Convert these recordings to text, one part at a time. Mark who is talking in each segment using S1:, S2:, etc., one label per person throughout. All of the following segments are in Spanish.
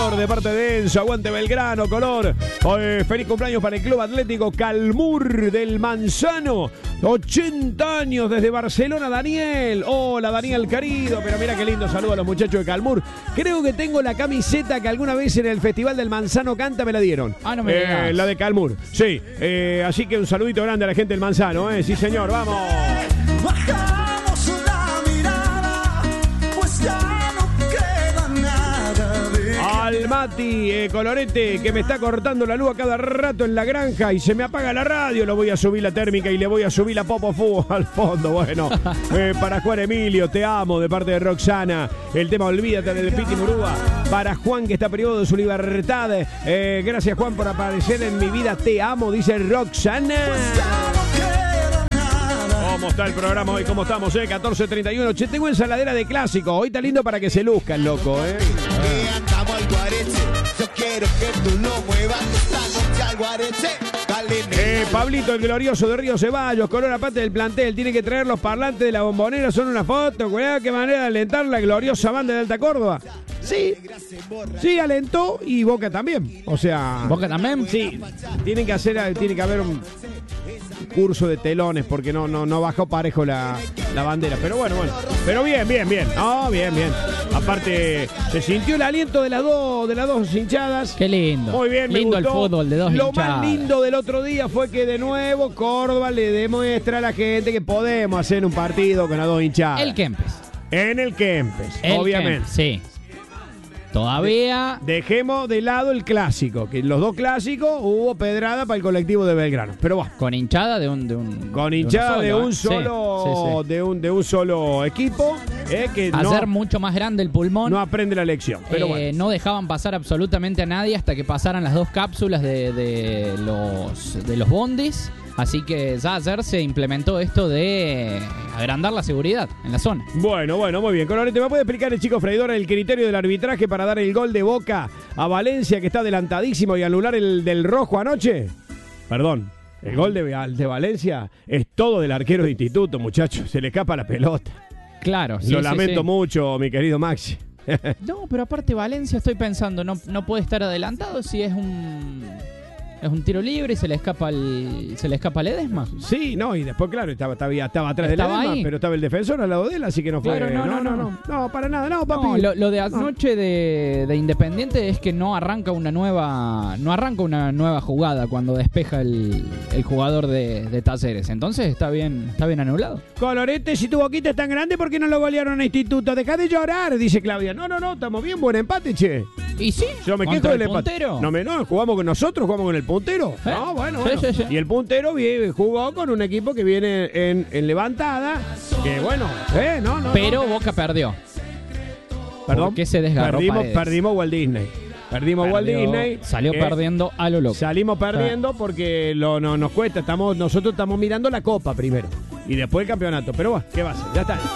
S1: color de parte de Enzo. Aguante Belgrano, color. Feliz cumpleaños para el Club Atlético Calmur del Manzano. 80 años desde Barcelona, Daniel. Hola, Daniel querido. Pero mira qué lindo saludo a los muchachos de Calmur. Creo que tengo la camiseta que alguna vez en el Festival del Manzano Canta me la dieron.
S2: Ah, no me digas.
S1: La de Calmur. Sí. Así que un saludito grande a la gente del Manzano. Sí, señor. Vamos.
S3: Bajamos la mirada, pues ya no queda nada de...
S1: Al Mati, Colorete, que me está cortando la luz a cada rato en la granja y se me apaga la radio. Lo voy a subir la térmica y le voy a subir la Popo Fu al fondo. Bueno, para Juan Emilio, te amo, de parte de Roxana. El tema Olvídate del Piti Murúa. Para Juan, que está privado de su libertad. Gracias, Juan, por aparecer en mi vida. Te amo, dice Roxana. ¿Cómo está el programa hoy? ¿Cómo estamos? 14:31. Che, tengo ensaladera de clásico. Hoy está lindo para que se luzca el loco,
S3: Yo quiero que tú lo muevas esta noche al guarete.
S1: Pablito, el glorioso de Río Ceballos, color aparte del plantel. Tiene que traer los parlantes de la Bombonera. Son una foto. Cuidado, qué manera de alentar la gloriosa banda de Alta Córdoba. Sí, alentó y Boca también. O sea,
S2: ¿Boca también?
S1: Sí, tiene que haber un curso de telones porque no bajó parejo la bandera. Pero bueno. Pero bien. No, bien. Aparte, se sintió el aliento de las dos hinchadas.
S2: Qué lindo.
S1: Muy bien,
S2: lindo
S1: me gustó.
S2: El fútbol de dos
S1: Lo
S2: hinchadas.
S1: más lindo del otro día fue que de nuevo Córdoba le demuestra a la gente que podemos hacer un partido con las dos hinchadas.
S2: El Kempes.
S1: En el Kempes, obviamente.
S2: Kempes, sí. Todavía.
S1: Dejemos de lado el clásico, que en los dos clásicos hubo pedrada para el colectivo de Belgrano. Pero bueno.
S2: Con hinchada de un
S1: con hinchada de un
S2: solo,
S1: solo,
S2: sí.
S1: de un solo equipo, que
S2: hacer mucho más grande el pulmón.
S1: No aprende la lección. Pero bueno.
S2: No dejaban pasar absolutamente a nadie hasta que pasaran las dos cápsulas de los bondis. Así que ya ayer se implementó esto de agrandar la seguridad en la zona.
S1: Bueno, muy bien. Colorete, ¿me puede explicar el chico Freidora el criterio del arbitraje para dar el gol de Boca a Valencia, que está adelantadísimo, y anular el del rojo anoche? Perdón, el gol de Valencia es todo del arquero de Instituto, muchachos. Se le escapa la pelota.
S2: Claro, sí.
S1: Lo lamento mucho, mi querido Maxi.
S2: No, pero aparte Valencia, estoy pensando, no puede estar adelantado si es un tiro libre y se le escapa a Ledesma.
S1: Sí, no, y después, claro, estaba atrás de Ledesma, pero estaba el defensor al lado de él, así que no fue.
S2: Claro,
S1: no, para nada, no, papi.
S2: No, lo de anoche de Independiente es que no arranca una nueva jugada cuando despeja el jugador de Talleres. Entonces está bien anulado.
S1: Colorete, si tu boquita es tan grande, ¿por qué no lo golearon a Instituto? Deja de llorar, dice Claudia. No, estamos bien, buen empate, che.
S2: ¿Y sí?
S1: Yo me quejo del empate.
S2: Puntero?
S1: No, jugamos con el puntero. No, bueno.
S2: Sí.
S1: Y el puntero jugó con un equipo que viene en levantada. Que bueno,
S2: Pero Boca perdió.
S1: Perdón.
S2: ¿Por qué se desgarró
S1: Perdimos Walt Disney. Walt Disney.
S2: Salió perdiendo a lo loco.
S1: Salimos perdiendo porque nos cuesta. Nosotros estamos mirando la Copa primero. Y después el campeonato. Pero bueno, ¿qué va a ser? Ya está.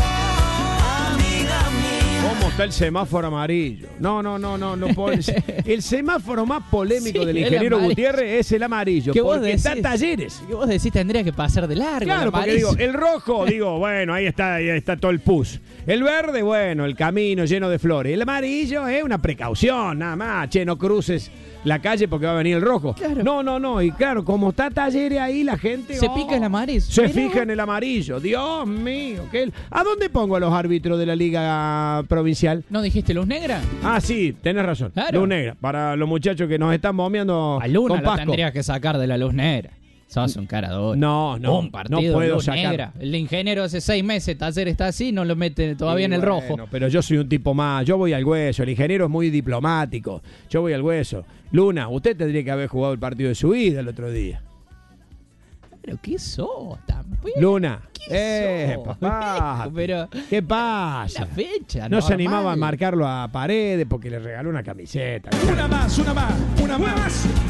S1: ¿Cómo está el semáforo amarillo? No puedo decir. El semáforo más polémico del ingeniero Gutiérrez es el amarillo. Porque está Talleres.
S2: ¿Qué vos decís? Tendría que pasar de largo.
S1: Claro, porque el rojo, bueno, ahí está todo el pus. El verde, bueno, el camino lleno de flores. El amarillo es una precaución, nada más. Che, no cruces la calle porque va a venir el rojo.
S2: Claro.
S1: No. Y claro, como está Talleres ahí, la gente
S2: se pica el amarillo.
S1: Se fija en el amarillo. Dios mío. ¿A dónde pongo a los árbitros de la Liga Provincial?
S2: ¿No dijiste luz negra?
S1: Ah, sí, tenés razón.
S2: Claro.
S1: Luz negra. Para los muchachos que nos están bombeando
S2: a Luna
S1: con
S2: lo
S1: Pasco.
S2: Tendrías que sacar de la luz negra. Sos un carador.
S1: No.
S2: Un partido
S1: no puedo
S2: luz
S1: sacar.
S2: Negra. El ingeniero hace 6 meses, Taller está así, no lo mete todavía en el rojo.
S1: Pero yo soy un tipo más, yo voy al hueso. El ingeniero es muy diplomático. Yo voy al hueso. Luna, usted tendría que haber jugado el partido de su vida el otro día.
S2: ¿Pero qué sos? También?
S1: Luna.
S2: ¿Qué sos?
S1: Papá.
S2: Pero
S1: ¿Qué pasa?
S2: la fecha,
S1: No se
S2: normal.
S1: animaba a marcarlo a Paredes porque le regaló una camiseta.
S3: Una más.